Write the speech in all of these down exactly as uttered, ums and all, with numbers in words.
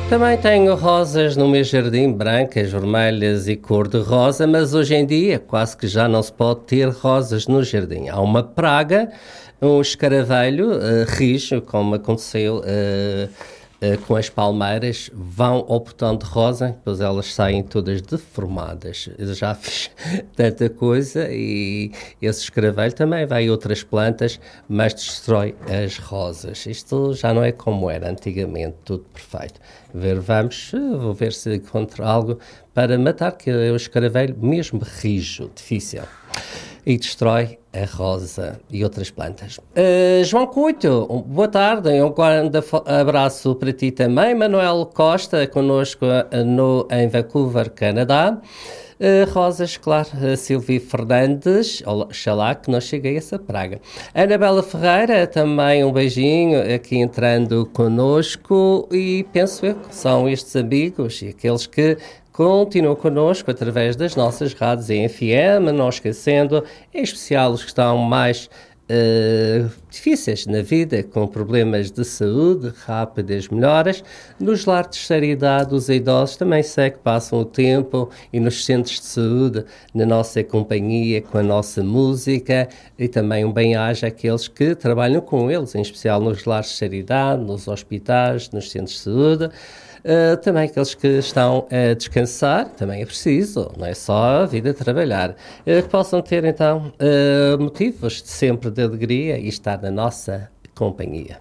Também tenho rosas no meu jardim, brancas, vermelhas e cor-de-rosa, mas hoje em dia quase que já não se pode ter rosas no jardim. Há uma praga, um escaravelho uh, rijo, como aconteceu uh, uh, com as palmeiras, vão ao botão de rosa, depois elas saem todas deformadas. Eu já fiz tanta coisa e esse escaravelho também vai a outras plantas, mas destrói as rosas. Isto já não é como era antigamente, tudo perfeito. Ver, vamos, vou ver se encontro algo para matar, que é o escaravelho mesmo rijo, difícil, e destrói a rosa e outras plantas. Uh, João Couto, um, boa tarde, um grande abraço para ti também. Manuel Costa, connosco no, em Vancouver, Canadá. Uh, rosas, claro, uh, Silvia Fernandes, oxalá que não chegue a essa praga. Anabela Ferreira, também um beijinho aqui entrando connosco, e penso eu que são estes amigos e aqueles que continuam connosco através das nossas rádios em F M, não esquecendo, em especial os que estão mais Uh, difíceis na vida, com problemas de saúde, rápidas melhoras. Nos lares de terceira idade, os idosos também sei que passam o tempo e nos centros de saúde, na nossa companhia, com a nossa música, e também um bem-aja àqueles que trabalham com eles, em especial nos lares de terceira idade, nos hospitais, nos centros de saúde. Uh, também aqueles que estão a descansar, também é preciso, não é só a vida de trabalhar, uh, que possam ter então uh, motivos de sempre de alegria e estar na nossa companhia.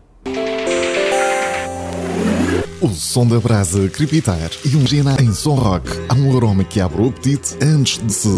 O som da brasa crepitar e um gina em som rock. Há um aroma que abre o apetite antes de se